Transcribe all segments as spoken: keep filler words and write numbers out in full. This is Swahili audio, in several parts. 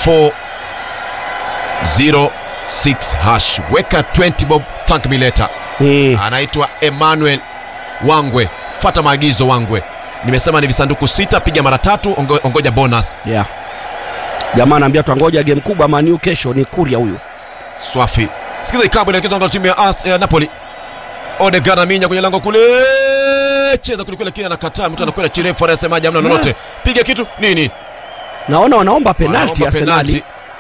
four zero six hash. Weka twenty bob, thank me later. Mm. Anaitwa Emmanuel Wangwe. Fuata maagizo Wangwe. Nimesema ni visanduku sita, piga mara tatu, ongo, ongoja bonus. Yeah. Jamaa anaambia tuangoja game kubwa Man U kesho, ni Kuria huyu. Swafi. Sikiza ikabu inaelekezwa kwa timu ya As, eh, Napoli. Odegaard aminya kwenye lango kule. Cheza kuliko lakini anakataa, mtu anakwenda chini, Fore anasemaje hamna lolote. Piga kitu nini? Naona wanaomba penalty Arsenal.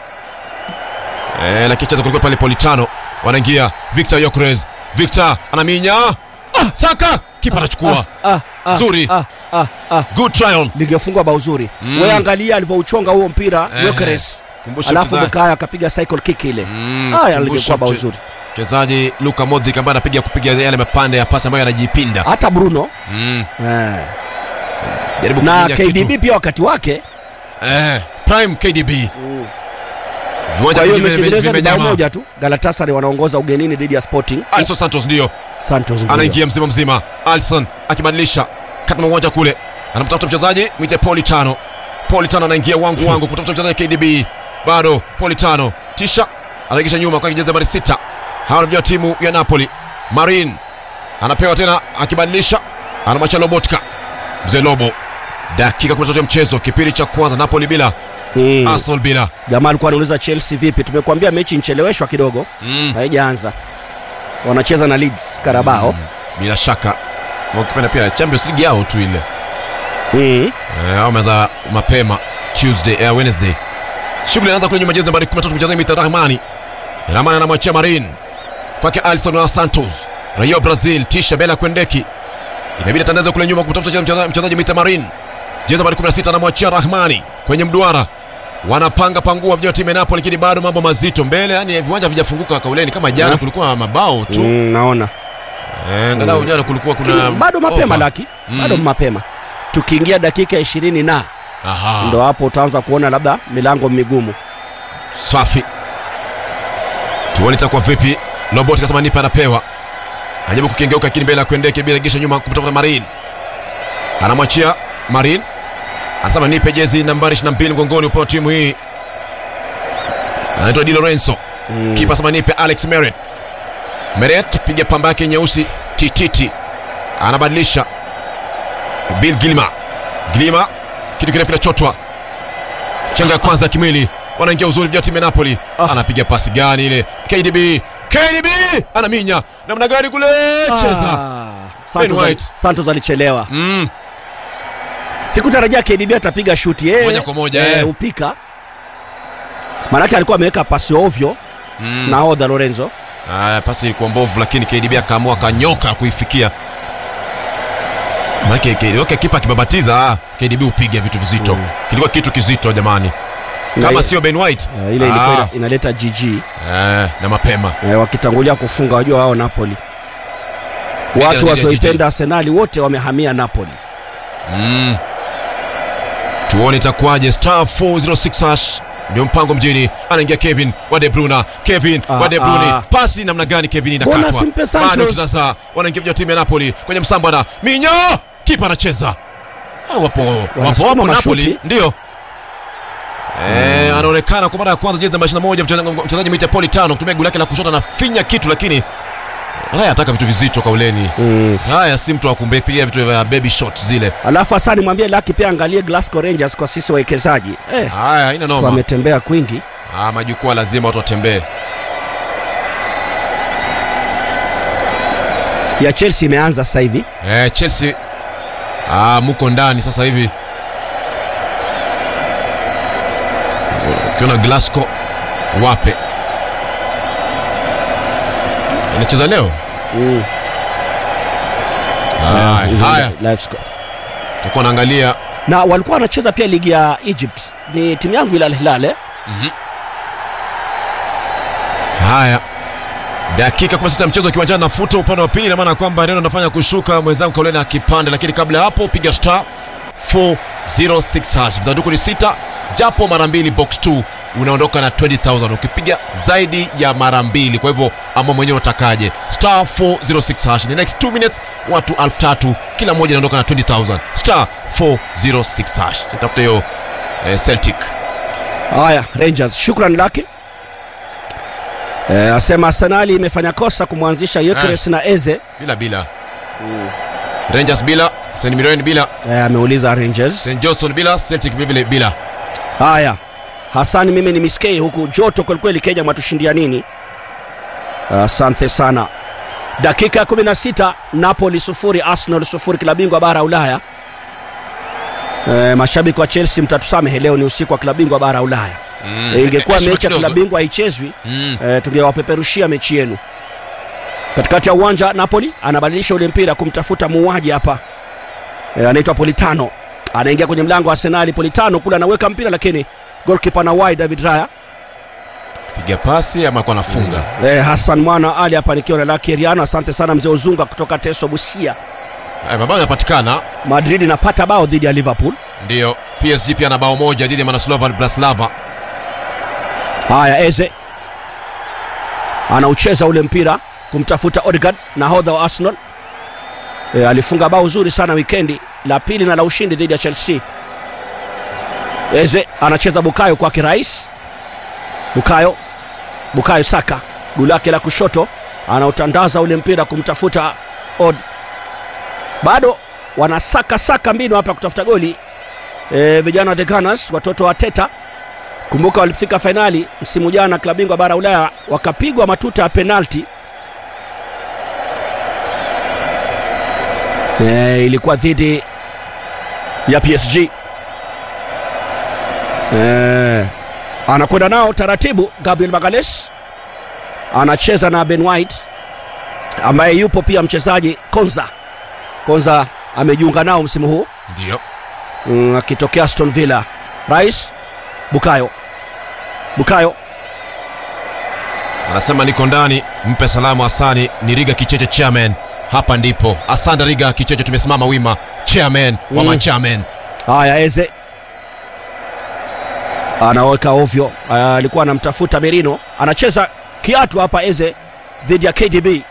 Eh, na kicheza kuliko pale Politano. Wanaingia Victor Gyökeres. Victor anaminya. Ah, Saka kipa anachukua. Ah, ah, ah, Zuri. Ah, ah, ah. Good trial. Lingefungwa bao zuri. Mm. Wewe angalia alivyouchonga huo mpira Gyökeres. Eh, alafu Bukaya akapiga cycle kick ile. Mm, haya lingekuwa bao zuri. Mchezaji Luka Modric ambaye anapiga kupiga yale mapande ya pasi ambayo yanajipinda. Hata Bruno. Mm. Eh. Jaribu na K D B kitu. Pia wakati wake eh prime K D B. Mm. Viwanja vimejaa moja tu. Galatasaray wanaongoza ugenini dhidi ya Sporting. Alisson Santos ndio. Santos ndio. Anaingia mzima mzima. Alisson akibadilisha kati uwanja kule. Anamtafuta mchezaji mwite Politano. Politano anaingia wangu wangu kutafuta mchezaji K D B. Bado Politano. Tisha anaingisha nyuma kwa kijeza nambari sita. Hawa ndio timu ya Napoli. Marin anapewa tena akibadilisha. Anamwacha Lobotka. Mzee Lobo. Dakika kumi na tatu ya mchezo, kipindi cha kwanza, Napoli bila. Mm. Arsenal bila. Jamaa alikuwa anauliza Chelsea vipi? Tumekuambia mechi incheleweshwa kidogo. Mm. Haijaanza. Wanacheza na Leeds Carabao. Mm. Bila shaka. Wakipenda pia Champions League yao tu ile. Mm. Eh, wameanza mapema Tuesday, uh, Wednesday. Shughuli inaanza kule nyuma, jezi nambari kumi na tatu mchezaji Mita Rahmani. Rahmani anamwachia Marin. Kwake Alisson na Santos. Rayo Brazil, Tisha Bela Kwendeki. Inabidi tandaza kule nyuma kumtafuta mchezaji Mita Marin. Jezi nambari kumi na sita anamwachia Rahmani kwenye mduara. Wanapanga pangua mjao timu ya Napoli, lakini bado mambo mazito mbele, yani viwanja vijafunguka kauleni kama jana. Mm. Kulikuwa mabao tu. Mm, naona. Eh, ngalau mm. jana kulikuwa kuna Kini, bado mapema laki. Mm. Bado mapema. Tukiingia dakika ishirini na aha, ndo hapo utaanza kuona labda milango migumu. Safi. Tuone itakuwa vipi. Lobot kasema nipe, anapewa. Ajabu kukengeuka kini mbele Kwendeke bila gisha nyuma kumtafuta Marin. Anamwachia Marin. Anasema nipe jezi nambari ishirini na mbili mgongoni upande timu hii. Anaitwa Di Lorenzo. Mm. Kipa sema nipe Alex Meret. Meret piga pamba yake nyeusi tititi. Anabadilisha. Bill Gilma. Gilma kitu kirefu kinachotwa. Chenga kwanza kimwili. Wanaingia uzuri vya timu ya Napoli. Ah. Anapiga pasi gani ile? K D B. K D B anaminya. Namna gani kule cheza. Ah. Santos, Santos alichelewa. Mm. Sikutarajia K D B atapiga shuti yeye. Moja kwa moja eh, upika. Maana alikuwa ameweka pasi ovyo. Mm. Na Oda Lorenzo. Ah, pasi ilikuwa mbovu lakini K D B akaamua kanyoka kuifikia. Maana K D B okay, kipa kibabatiza, ah, K D B upiga vitu vizito. Mm. Kilikuwa kitu kizito jamani. Kama ile, sio Ben White. Uh, ile ilikuwa ah, inaleta G G. Eh, na mapema. Eh, wakitangulia kufunga wajua wao Napoli. Watu wasioipenda Arsenal wote wamehamia Napoli. Mm. Tuone itakuwaje. Star four zero six hash ndio mpango mjini. Anaingia Kevin wa De Bruyne. Kevin ah, wa De Bruyne. Ah. Pasi namna gani Kevin inakatwa. Bado sasa wanaingia vya timu ya Napoli kwenye msambwana. Minyo kipa anacheza. Ah, wapo wapo wapo Napoli ndio. Eh, mm. Anaonekana kwa mara ya kwanza jezi namba ishirini na moja mchezaji Mita Politano kutumia goli lake la kushoto na finya kitu, lakini haya ataka vitu vizito kauleni. Mm. Haya si mtu akumbepigia vitu vya baby shot zile. Alafu Hasani mwambie Lucky pia angalie Glasgow Rangers kwa sisi wawekezaji. Eh. Haya haina noma. Wametembea kwingi. Ah, majukwaa lazima watu watembee. Ya Chelsea imeanza sasa hivi. Eh, Chelsea ah mko ndani sasa hivi. Kuna Glasgow wape. Anacheza leo? Mm. Ah, haya. Live score. Tutakuwa naangalia. Na walikuwa wanacheza pia ligi ya Egypt. Ni timu yangu ile Al Hilal. Mhm. Haya. Dakika kumi na sita mchezo kiwanjani, nafuta upande wa pili, na maana kwamba ndio anafanya kushuka mwenzangu Kaulena akipanda, lakini kabla hapo piga star four zero six hash. Mzanduku ni sita, japo mara mbili box two unaondoka na twenty thousand ukipiga zaidi ya mara mbili. Kwa hivyo ama mwenyewe utakaje. Star four zero six hash. The next two minutes watu elfu tatu kila mmoja anaondoka na twenty thousand. Star four zero six hash. Tafuta hiyo eh, Celtic. Haya, Rangers shukran laki. Eh, asema Arsenal imefanya kosa kumwanzisha Gyökeres na Eze bila bila. Mm. Rangers bila, Saint Mirren bila. Eh, ameuliza Rangers. Saint Johnstone bila, Celtic bila bila. Haya. Hassan, mimi ni miskei huku joto kwa kweli. Kenya mwatushindia nini? Asante uh, sana. Dakika ya kumi na sita, Napoli sufuri Arsenal sufuri, klabu bingwa bara Ulaya. Eh, mashabiki wa Chelsea mtatusamehe, leo ni usiku wa klabu bingwa bara Ulaya. Mm, e, ingekuwa mechi ya klabu bingwa haichezwi, mm. e, tungewapeperushia mechi yenu. Katikati ya uwanja Napoli anabadilisha ule mpira kumtafuta muuaji hapa. E, anaitwa Politano. Anaingia kwenye mlango wa Arsenal. Politano kule anaweka mpira, lakini goalkeeper na wide David Raya. Piga pasi ama kwa nafunga. Mm. E, Hassan Mwana Ali hapa nikiwa na Lucky Riano. Asante sana mzee Uzunga kutoka Teso Busia. Haya, mabao yanapatikana. Madrid inapata bao dhidi ya Liverpool. Ndio, P S G pia na bao moja dhidi ya Manaslova Bratislava. Haya, Eze anaucheza ule mpira kumtafuta Odegaard, nahodha wa Arsenal. E, alifunga bao zuri sana wikendi, la pili na la ushindi dhidi ya Chelsea. Eze anacheza Bukayo kwake Rais. Bukayo Bukayo Saka, gulake la kushoto, anautandaza ule mpira kumtafuta Od. Bado wanasaka saka mbinu hapa kutafuta goli. E, vijana wa The Gunners, watoto wa Teta. Kumbuka walifika finali msimu jana klabu bingwa bara Ulaya, wakapigwa matuta ya penalty. E, ilikuwa dhidi ya P S G. E, anakwenda nao taratibu. Gabriel Magalhaes anacheza na Ben White ambaye yupo pia mchezaji Konza. Konza amejiunga nao msimu huu. Ndio. Mm, akitokea Aston Villa. Rais Bukayo. Bukayo anasema niko ndani, mpe salamu Hasani, ni Riga Kicheche chairman. Hapa ndipo. Asante Riga Kicheche, tumesimama wima. Chairman, mm. Wama chairman. Haya, Eze anaweka ovyo. Alikuwa uh, anamtafuta Merino. Anacheza kiatu hapa Eze dhidi ya K D B.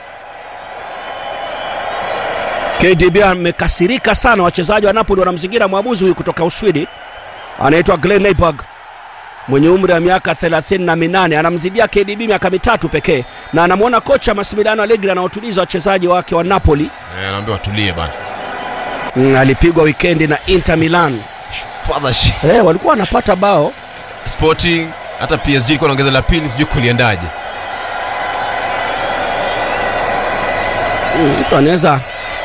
K D B amekasirika sana. Wachezaji wa Napoli wanamzingira mwamuzi huyu kutoka Uswidi, anaitwa Glenn Leiberg, mwenye umri wa miaka thelathini na minane. Anamzidia K D B miaka mitatu pekee, na anamuona kocha Massimiliano Allegri anaotuliza wachezaji wake wa Napoli. Eh, anaambia watulie bana. Mm, alipigwa weekendi na Inter Milan. Padashi. Eh, walikuwa wanapata bao. Sporting hata P S G ilikuwa inaongeza la pili, sijui kuliendaje. Mtu mm, anaweza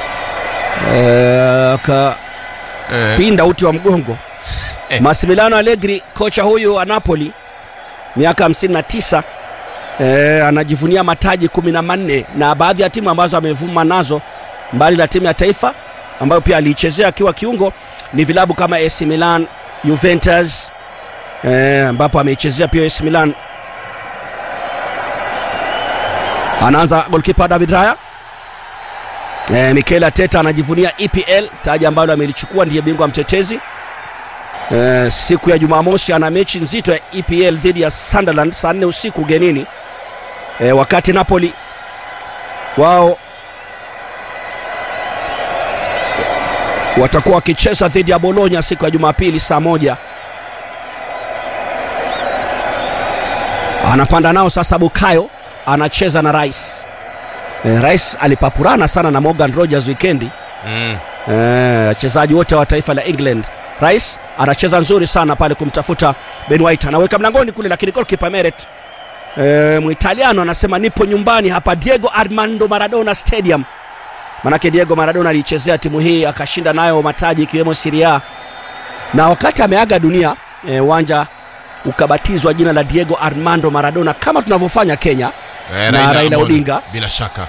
eh ka eh. pinda uti wa mgongo. Eh. Massimiliano Allegri, kocha huyu wa Napoli, miaka hamsini na tisa, eh, anajivunia mataji kumi na manne, na baadhi ya timu ambazo amevuma nazo mbali na timu ya taifa ambayo pia aliichezea akiwa kiungo ni vilabu kama A C Milan, Juventus, eh, ambapo ameichezea pia A C Milan. Anaanza goalkeeper David Raya. Eh, Mikel Arteta anajivunia E P L, taji ambalo amelichukua, ndiye bingwa mtetezi. Eh, siku ya Jumamosi ana mechi nzito ya E P L dhidi ya Sunderland saa nne usiku ugenini. Eh, wakati Napoli wao watakuwa wakicheza dhidi ya Bologna siku ya Jumapili saa moja. Anapanda nao sasa Bukayo, anacheza na Rice. Eh, Rice alipapurana sana na Morgan Rogers weekendi. Mm. Eh, wachezaji wote wa taifa la England. Rice anacheza nzuri sana pale kumtafuta Ben White, anaweka mlangoni kule, lakini goalkeeper Meret, eh, Muitaliano, anasema nipo nyumbani hapa Diego Armando Maradona Stadium. Manake Diego Maradona alichezea timu hii akashinda nayo mataji ikiwemo Serie A, na wakati ameaga dunia uwanja e, ukabatizwa jina la Diego Armando Maradona kama tunavyofanya Kenya e, na Raila Odinga bila shaka.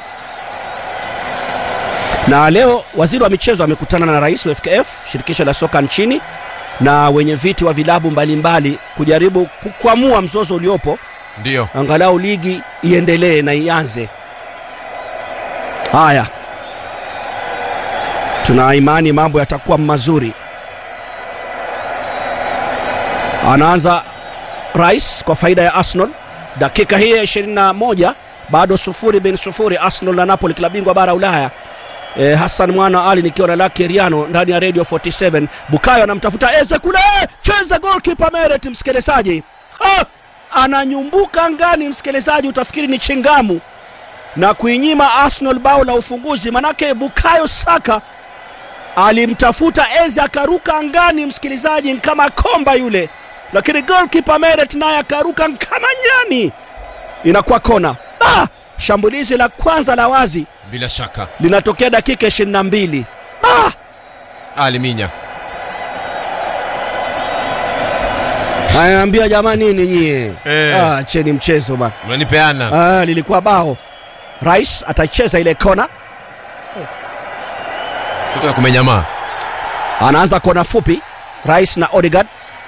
Na leo waziri wa michezo amekutana na rais wa F K F, shirikisho la soka nchini, na wenye viti wa vilabu mbalimbali kujaribu kukwamua mzozo uliopo, ndio angalau ligi iendelee na ianze. Haya, tuna imani mambo yatakuwa mazuri. Anaanza Rice kwa faida ya Arsenal. Dakika hii ya ishirini na moja, bado sufuri bin sufuri, Arsenal na Napoli, klabu bingwa bara Ulaya. E, Hassan Mwana Ali nikiwa na Lucky Riano ndani ya Radio forty-seven. Bukayo anamtafuta Eze kule, cheza goalkeeper Meret msikilizaji. Ha! Ananyumbuka ngani msikilizaji, utafikiri ni chingamu na kuinyima Arsenal bao la ufunguzi, manake Bukayo Saka alimtafuta Eze akaruka angani msikilizaji kama komba yule, lakini goalkeeper Meret naye akaruka kama nyani. Inakuwa kona. Ah! Shambulizi la kwanza la wazi bila shaka linatokea dakika ishirini na mbili. Ah! Aliminya. Anaambia jamani nini nyie? Eh. Ah, cheni mchezo bana. Mnanipeana. Ah, lilikuwa bao. Rice atacheza ile kona. Sio tena kumenyamaa. Anaanza kona fupi Rice na Odegaard.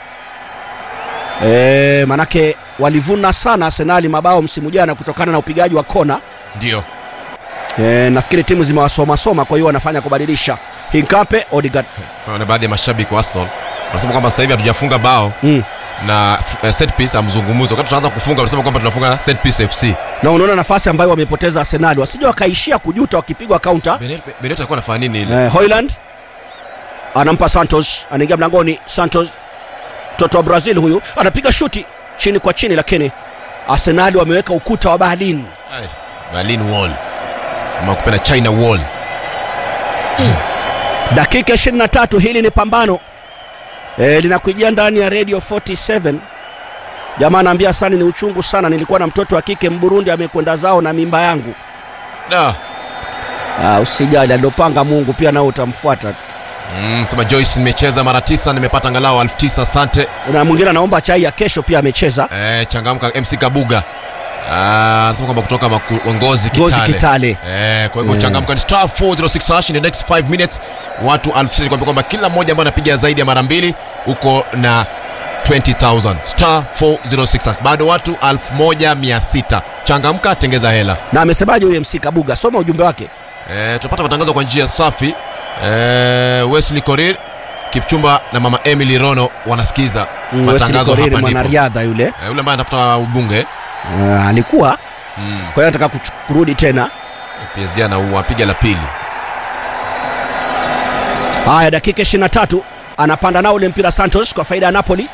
Eh, manake walivuna sana Arsenal mabao msimu jana kutokana na upigaji wa kona. Ndio. Eh, nafikiri timu zimewasoma soma, kwa hiyo wanafanya kubadilisha. Hinkape, Odegaard. Kuna baadhi ya mashabiki wa Arsenal wanasema kwamba sasa hivi hatujafunga bao mm. na uh, set piece amzungumuzo. Wakati tunaanza kufunga wanasema kwamba tunafunga set piece F C. Na unaona nafasi ambayo wamepoteza Arsenal, wasije wakaishia kujuta wakipigwa counter. Benito alikuwa anafanya nini ile? Eh, Hojlund anampa Santos, anaingia mlangoni. Santos mtoto wa Brazil huyu anapiga shuti chini kwa chini, lakini Arsenal wameweka ukuta wa Berlin. Hai, Berlin wall. Ama kupenda China wall. Dakika ishirini na tatu, hili ni pambano. E, linakujia ndani ya Radio forty-seven. Jamaa anaambia sana ni uchungu sana, nilikuwa na mtoto wa kike Mburundi amekwenda zao na mimba yangu. Da. Ah, usijali, alopanga Mungu pia nao utamfuata tu. Mm, sema Joyce nimecheza mara tisa nimepata angalau elfu tisa asante. Na mwingine anaomba chai ya kesho pia amecheza. Eh, changamka M C Kabuga. Ah, nasema kwamba kutoka Ngozi Kitale. Ngozi Kitale. Eh, kwa hivyo yeah. Changamka ni star four oh six hash in the next five minutes. Watu elfu sita kwamba kwamba kila mmoja ambaye anapiga zaidi ya mara mbili uko na twenty thousand. Star four oh six hash. Bado watu elfu moja mia sita. Changamka, tengeza hela. Na amesemaje huyo M C Kabuga? Soma ujumbe wake. Eh, tunapata matangazo kwa njia safi. Eh, Wesley Korir, Kipchumba na mama Emily Rono wanasikiza mm, matangazo hapa ndipo. Mwanariadha yule. Eh, yule ambaye anatafuta ubunge. Uh, alikuwa mm. Kwa hiyo anataka kurudi tena. P S G na uapiga la pili. Haya, dakika ishirini na tatu anapanda nao ule mpira Santos kwa faida ya Napoli.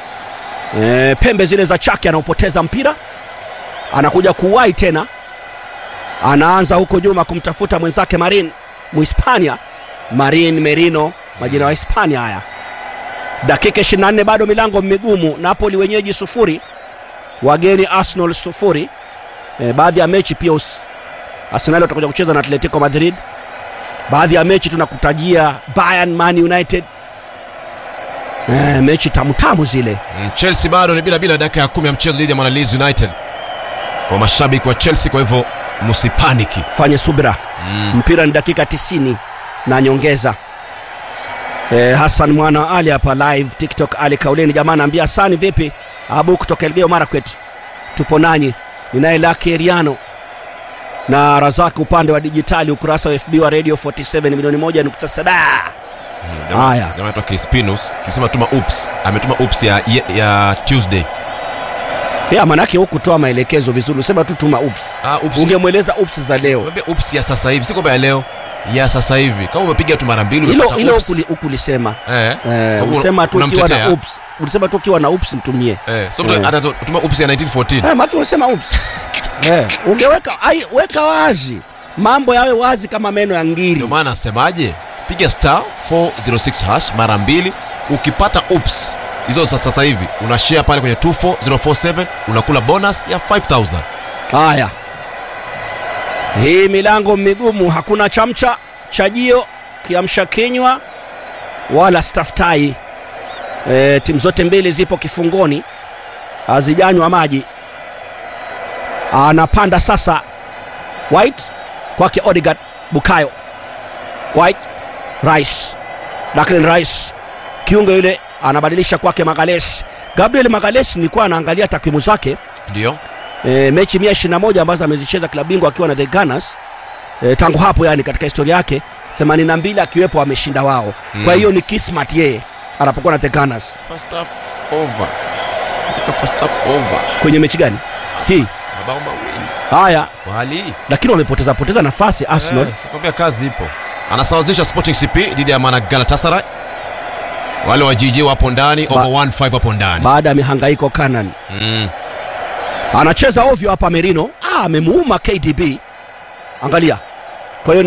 E, pembe zile za chaki anaupoteza mpira. Anakuja kuwai tena. Anaanza huko nyuma kumtafuta mwenzake Marin, Muhispania. Marin Merino, majina wa Hispania haya. Dakika ishirini na nne bado milango migumu. Napoli wenyeji sufuri, wageni Arsenal sufuri. E, baadhi ya mechi pia us... Arsenal watakuja kucheza na Atletico Madrid. Baadhi ya mechi tunakutajia Bayern, Man United. E, mechi tamu tamu zile. mm, Chelsea bado ni bila bila dakika ya kumi ya mchezo dhidi ya Man United. Kwa mashabiki wa Chelsea, kwa hivyo msipaniki, fanye subira. mm. Mpira ni dakika tisini na nyongeza. E, Hassan Mwana Ali hapa live TikTok. Ali Kauleni jamaa anaambia Sani vipi? Abu kutoka Elgeyo Marakwet. Tupo nanyi. Ninaye Lucky Riano na Razak upande wa dijitali, ukurasa wa F B wa Radio forty-seven milioni moja nukta saba. Haya. Jamaa anaitwa Crispinus, tulisema tuma oops. Ametuma oops ya, ya, ya Tuesday. Ya manake huku toa maelekezo vizuri. Usema tu tuma oops. Ah, oops. Ungemweleza oops za leo. Mwambie oops ya sasa hivi, si kwamba ya leo. Ya sasa hivi. Kama umepiga tu mara mbili umepata oops. Hilo hilo huku ulisema. Eh. Eh, usema tu ukiwa na oops. Ulisema tu ukiwa na oops nitumie. Eh, so eh. Hata tuma oops ya nineteen fourteen. Eh, maki unasema oops. Eh, ungeweka ai weka wazi. Mambo yawe wazi kama meno ya ngiri. Ndio maana nasemaje? Piga star four oh six hash mara mbili, ukipata oops hizo sasa sasa hivi una share pale kwenye two four zero four seven, unakula bonus ya five thousand. Haya. Hii milango migumu, hakuna chamcha, chajio, kiamsha kinywa wala staftai. E, timu zote mbili zipo kifungoni, hazijanywa maji. Anapanda sasa White kwake Odegaard, Bukayo White, Rice, Declan Rice, kiungo yule anabadilisha kwake Magalhaes. Gabriel Magalhaes nilikuwa anaangalia takwimu zake. Ndio. E, mechi mia ishirini na moja ambazo amezicheza klabu bingwa akiwa na The Gunners. E, tangu hapo yani katika historia yake themanini na mbili akiwepo ameshinda wao. Mm. Kwa hiyo ni kismat yeye anapokuwa na The Gunners. First half over. First half over. Kwenye mechi gani? Hii. Mabao mawili. Haya. Wali. Lakini wamepoteza poteza nafasi Arsenal. Eh, nakwambia kazi ipo. Anasawazisha Sporting C P dhidi ya Mana Galatasaray. Wale wa Jiji wapo ndani, over one five wapo ndani. Baada ya mihangaiko Kanan. Mm. Anacheza ovyo hapa Merino. Ah, amemuuma K D B. Angalia.